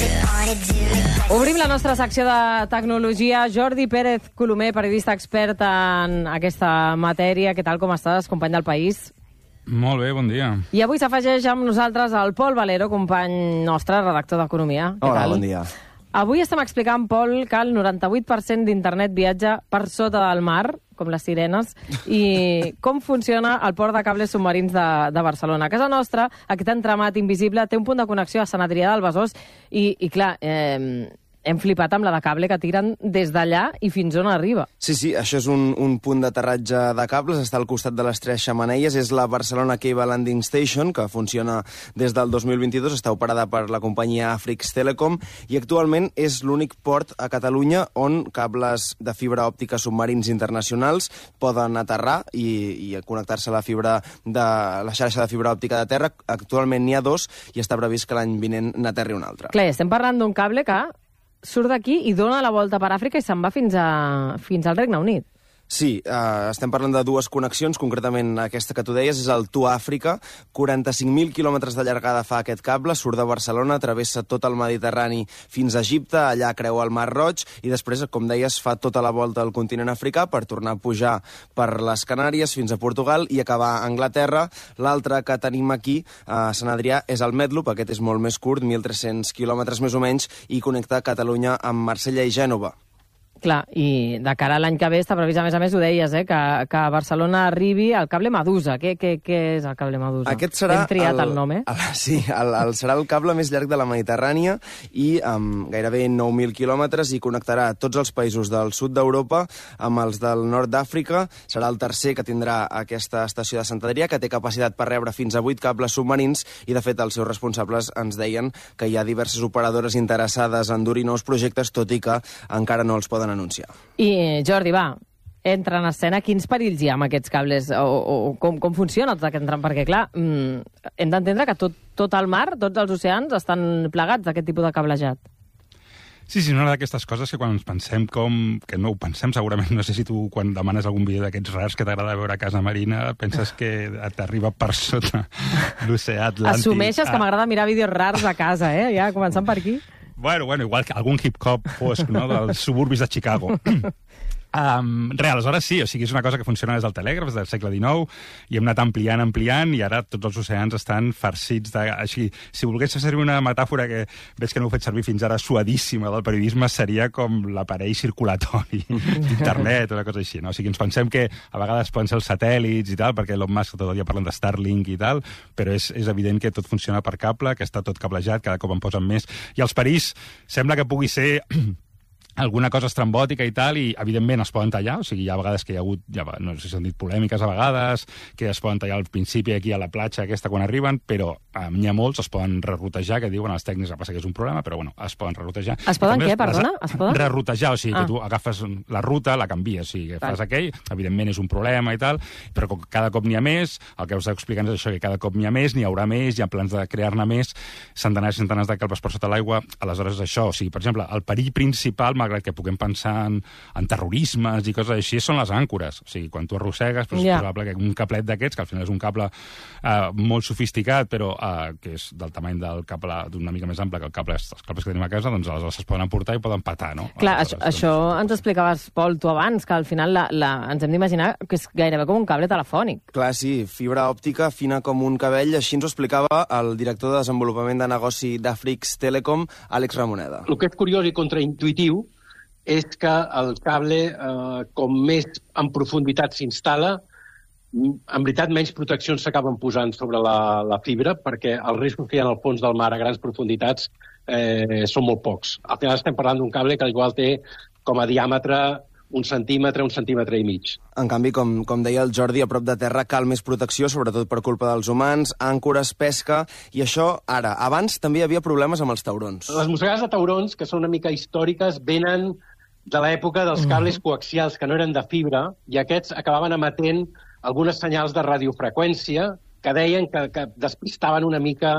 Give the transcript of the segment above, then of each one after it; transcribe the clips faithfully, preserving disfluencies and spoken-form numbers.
Obrim la nostra secció de tecnologia. Jordi Pérez Colomer, periodista expert en aquesta matèria. Què tal, com estàs, company del País? Molt bé, bon dia. I avui s'afegeix amb nosaltres el Pol Valero, company nostre, redactor d'Economia. Què Hola, tal? bon dia. Avui estem explicant, Pol, que el noranta-vuit per cent d'internet viatja per sota del mar, com les sirenes, i com funciona el port de cables submarins de, de Barcelona. A casa nostra, aquest entramat invisible té un punt de connexió a Sant Adrià del Besòs i, i clar, eh, hem flipat amb la de cable que tiren des d'allà i fins on arriba. Sí, sí, això és un, un punt d'aterratge de cables, està al costat de les tres xemeneies, és la Barcelona Cable Landing Station, que funciona des del dos mil vint-i-dos, està operada per la companyia Afrix Telecom, i actualment és l'únic port a Catalunya on cables de fibra òptica submarins internacionals poden aterrar i, i connectar-se a la fibra de la xarxa de fibra òptica de terra. Actualment n'hi ha dos i està previst que l'any vinent n'aterri un altre. Clar, estem parlant d'un cable que surt d'aquí i dona la volta per Àfrica i se'n va fins, a, fins al Regne Unit. Sí, eh, estem parlant de dues connexions, concretament aquesta que tu deies, és el TUA Àfrica, quaranta-cinc mil quilòmetres de llargada fa aquest cable, surt de Barcelona, travessa tot el Mediterrani fins a Egipte, allà creua el Mar Roig, i després, com deies, fa tota la volta al continent africà per tornar a pujar per les Canàries fins a Portugal i acabar a Anglaterra. L'altre que tenim aquí, a Sant Adrià, és el Medloop, aquest és molt més curt, mil tres-cents quilòmetres més o menys, i connecta Catalunya amb Marsella i Gènova. Clar, i de cara a l'any que ve està previst, a més a més ho deies, eh, que, que a Barcelona arribi el cable Medusa. Què, què, què és el cable Medusa? Aquest serà Hem triat el, el nom, eh? El, sí, el, el, serà el cable més llarg de la Mediterrània i amb gairebé nou mil quilòmetres i connectarà tots els països del sud d'Europa amb els del nord d'Àfrica. Serà el tercer que tindrà aquesta estació de Sant Adrià, que té capacitat per rebre fins a vuit cables submarins i, de fet, els seus responsables ens deien que hi ha diverses operadores interessades en dur-hi nous projectes, tot i que encara no els poden anunciar. I, Jordi, va, entra en escena, quins perills hi ha amb aquests cables? O, o com, com funciona tot aquest tram? Perquè, clar, mm, hem d'entendre que tot, tot el mar, tots els oceans, estan plegats d'aquest tipus de cablejat. Sí, sí, una d'aquestes coses que quan ens pensem com... que no ho pensem segurament, no sé si tu quan demanes algun vídeo d'aquests rars que t'agrada veure a casa marina penses que t'arriba per sota l'oceà Atlàntic. Assumeixes que ah. m'agrada mirar vídeos rars a casa, eh? Ja, començant per aquí. Bueno, bueno, igual que algun hip-hop fosc, no?, dels suburbis de Chicago. Um, re, aleshores sí, o sigui, és una cosa que funciona des del telègraf, des del segle dinou, i hem anat ampliant, ampliant, i ara tots els oceans estan farcits de... Així, si volgués servir una metàfora que veig que no ho he fet servir fins ara, suadíssima del periodisme, seria com l'aparell circulatori d'internet, una cosa així, no? O sigui, ens pensem que a vegades poden ser els satèl·lits i tal, perquè Elon Musk tot el dia parlen de Starlink i tal, però és, és evident que tot funciona per cable, que està tot cablejat, cada cop en posen més, i els perills sembla que pugui ser... alguna cosa estrambòtica i tal, i evidentment es poden tallar, o sigui, hi ha vegades que hi ha hagut, ja, no sé si s'han dit polèmiques a vegades, que es poden tallar al principi aquí a la platja aquesta quan arriben, però eh, n'hi ha molts, es poden rerotejar, que diuen els tècnics que passa que és un problema, però bueno, es poden rerotejar. Es poden què, perdona? Es poden? Rerotejar, o sigui, ah. que tu agafes la ruta, la canvies, o sigui, que fas aquell, evidentment és un problema i tal, però com cada cop n'hi ha més, el que us explicant és això, que cada cop n'hi ha més, n'hi haurà més, hi ha plans de crear-ne més, centenars i centenars de cables per sota l'aigua, aleshores és això, o sigui, per exemple, el perill principal, malgrat que puguem pensar En, en terrorismes i coses així, són les àncores. O sigui, quan tu arrossegues, doncs yeah. és probable que un caplet d'aquests, que al final és un cable eh, molt sofisticat, però eh, que és del tamany del cable d'una mica més ample que el cable, els cables que tenim a casa, doncs aleshores es poden emportar i poden patar, no? Clar, aleshores, això, doncs... això ens explicaves, Pol, tu abans, que al final la, la, ens hem d'imaginar que és gairebé com un cable telefònic. Clar, sí, fibra òptica fina com un cabell, així ens ho explicava el director de desenvolupament de negoci d'Afrix Telecom, Àlex Ramoneda. El que és curiós i contraintuitiu és que el cable, eh, com més en profunditat s'instal·la, en veritat menys proteccions s'acaben posant sobre la, la fibra, perquè els riscos que hi ha al fons del mar a grans profunditats eh, són molt pocs. Al final estem parlant d'un cable que igual té com a diàmetre un centímetre, un centímetre i mig. En canvi, com, com deia el Jordi, a prop de terra cal més protecció, sobretot per culpa dels humans, àncores, pesca, i això, ara, abans també hi havia problemes amb els taurons. Les mossegades de taurons, que són una mica històriques, venen de l'època dels cables coaxials, que no eren de fibra, i aquests acabaven emetent algunes senyals de radiofreqüència que deien que, que despistaven una mica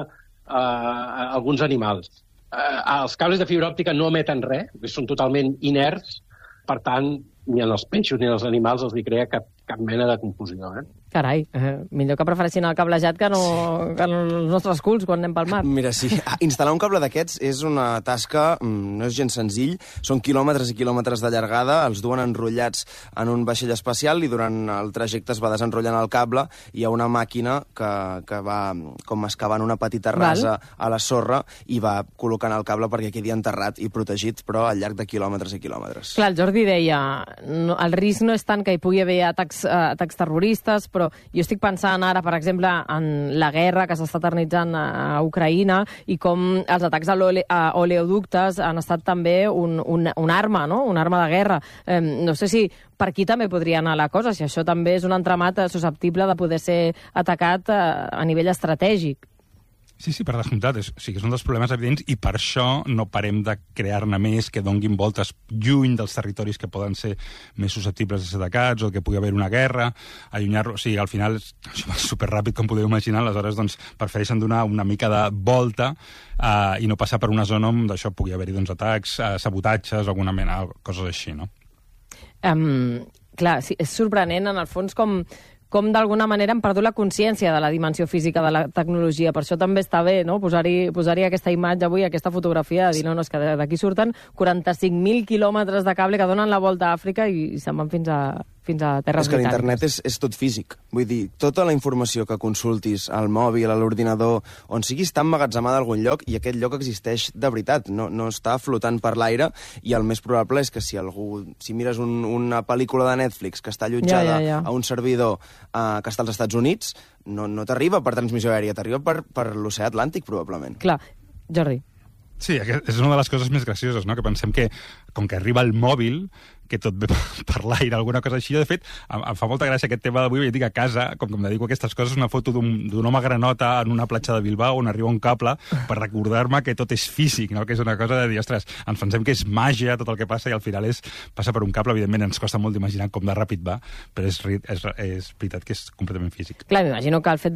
eh, alguns animals. Eh, els cables de fibra òptica no emeten res, són totalment inerts, per tant, ni en els peixos ni en els animals els hi crea cap, cap mena de confusió. Eh? Carai, eh, millor que prefereixin el cablejat que no, que no els nostres culs quan anem pel mar. Mira, sí, instal·lar un cable d'aquests és una tasca, no és gens senzill, són quilòmetres i quilòmetres de llargada, els duen enrotllats en un vaixell espacial i durant el trajecte es va desenrotllant el cable i hi ha una màquina que, que va com excavant una petita rasa Val. a la sorra i va col·locant el cable perquè quedi enterrat i protegit, però al llarg de quilòmetres i quilòmetres. Clar, el Jordi deia, no, el risc no és tant que hi pugui haver atacs, uh, atacs terroristes, però jo estic pensant ara, per exemple, en la guerra que s'està eternitzant a Ucraïna i com els atacs a, l'ole, a oleoductes han estat també un, un, un arma, no? Un arma de guerra. Eh, no sé si per aquí també podria anar la cosa, si això també és un entramat susceptible de poder ser atacat a, a nivell estratègic. Sí, sí, per descomptat. És, o sigui, és un dels problemes evidents i per això no parem de crear-ne més que donguin voltes lluny dels territoris que poden ser més susceptibles de ser atacats o que pugui haver una guerra, allunyar-lo... O sigui, al final és superràpid, com podeu imaginar, aleshores doncs, prefereixen donar una mica de volta eh, i no passar per una zona on d'això pugui haver-hi doncs, atacs, eh, sabotatges, alguna mena, coses així, no? Um, clar, sí, és sorprenent, en el fons, com... com d'alguna manera hem perdut la consciència de la dimensió física de la tecnologia. Per això també està bé, no?, posar-hi posar-hi aquesta imatge avui, aquesta fotografia, de dir, no, no, és que d'aquí surten quaranta-cinc mil quilòmetres de cable que donen la volta a Àfrica i se'n van fins a, fins a terres és que britàniques. l'internet és, és tot físic. Vull dir, tota la informació que consultis al mòbil, a l'ordinador, on sigui, està emmagatzemada a algun lloc i aquest lloc existeix de veritat, no, no està flotant per l'aire i el més probable és que si algú, si mires un, una pel·lícula de Netflix que està allotjada ja, ja, ja. a un servidor Uh, que està als Estats Units, no, no t'arriba per transmissió aèria, t'arriba per, per l'oceà Atlàntic, probablement. Clar. Jordi. Sí, és una de les coses més gracioses, no?, que pensem que, com que arriba el mòbil, que tot ve per l'aire, alguna cosa així. De fet, em, em fa molta gràcia aquest tema d'avui, jo dic a casa, com que em dedico a aquestes coses, una foto d'un home granota en una platja de Bilbao on arriba un cable per recordar-me que tot és físic, no?, que és una cosa de dir, ostres, ens pensem que és màgia tot el que passa i al final és, passa per un cable, evidentment ens costa molt d'imaginar com de ràpid va, però és, és, és veritat que és completament físic. Clar, m'imagino que el fet